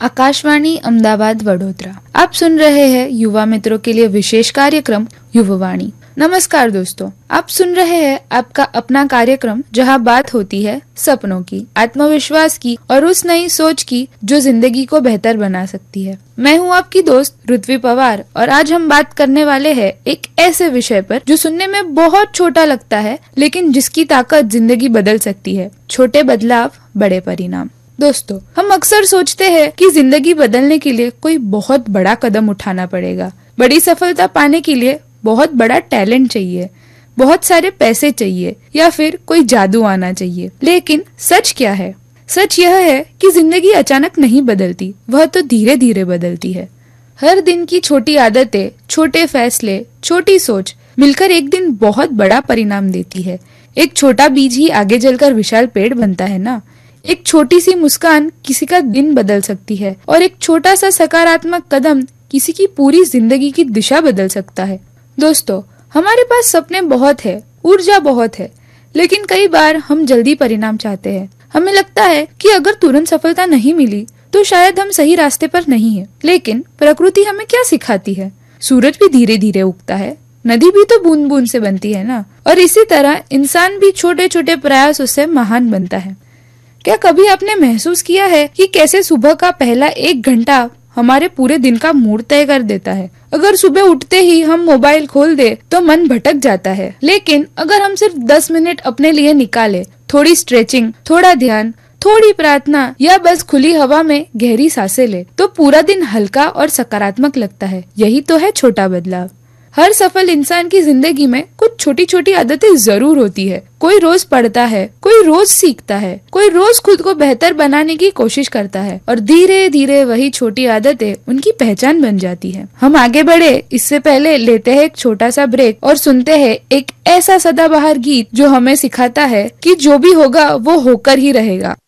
आकाशवाणी अहमदाबाद वडोदरा। आप सुन रहे हैं युवा मित्रों के लिए विशेष कार्यक्रम युवावाणी। नमस्कार दोस्तों, आप सुन रहे हैं आपका अपना कार्यक्रम जहां बात होती है सपनों की, आत्मविश्वास की और उस नई सोच की जो जिंदगी को बेहतर बना सकती है। मैं हूं आपकी दोस्त ऋत्वी पवार और आज हम बात करने वाले हैं एक ऐसे विषय पर जो सुनने में बहुत छोटा लगता है लेकिन जिसकी ताकत जिंदगी बदल सकती है। छोटे बदलाव, बड़े परिणाम। दोस्तों, हम अक्सर सोचते हैं कि जिंदगी बदलने के लिए कोई बहुत बड़ा कदम उठाना पड़ेगा। बड़ी सफलता पाने के लिए बहुत बड़ा टैलेंट चाहिए, बहुत सारे पैसे चाहिए या फिर कोई जादू आना चाहिए। लेकिन सच क्या है? सच यह है कि जिंदगी अचानक नहीं बदलती, वह तो धीरे धीरे बदलती है। हर दिन की छोटी आदतें, छोटे फैसले, छोटी सोच मिलकर एक दिन बहुत बड़ा परिणाम देती है। एक छोटा बीज ही आगे चलकर विशाल पेड़ बनता है ना। एक छोटी सी मुस्कान किसी का दिन बदल सकती है और एक छोटा सा सकारात्मक कदम किसी की पूरी जिंदगी की दिशा बदल सकता है। दोस्तों, हमारे पास सपने बहुत है, ऊर्जा बहुत है, लेकिन कई बार हम जल्दी परिणाम चाहते हैं। हमें लगता है कि अगर तुरंत सफलता नहीं मिली तो शायद हम सही रास्ते पर नहीं हैं। लेकिन प्रकृति हमें क्या सिखाती है? सूरज भी धीरे धीरे उगता है, नदी भी तो बूंद बूंद से बनती है ना। और इसी तरह इंसान भी छोटे छोटे प्रयासों से महान बनता है। क्या कभी आपने महसूस किया है कि कैसे सुबह का पहला 1 घंटा हमारे पूरे दिन का मूड तय कर देता है? अगर सुबह उठते ही हम मोबाइल खोल दे तो मन भटक जाता है, लेकिन अगर हम सिर्फ 10 मिनट अपने लिए निकाले, थोड़ी स्ट्रेचिंग, थोड़ा ध्यान, थोड़ी प्रार्थना या बस खुली हवा में गहरी सांसें ले तो पूरा दिन हल्का और सकारात्मक लगता है। यही तो है छोटा बदलाव। हर सफल इंसान की जिंदगी में कुछ छोटी छोटी आदतें जरूर होती है। कोई रोज पढ़ता है, कोई रोज सीखता है, कोई रोज खुद को बेहतर बनाने की कोशिश करता है और धीरे धीरे वही छोटी आदतें उनकी पहचान बन जाती है। हम आगे बढ़े इससे पहले लेते हैं एक छोटा सा ब्रेक और सुनते हैं एक ऐसा सदाबहार गीत जो हमें सिखाता है कि जो भी होगा वो होकर ही रहेगा।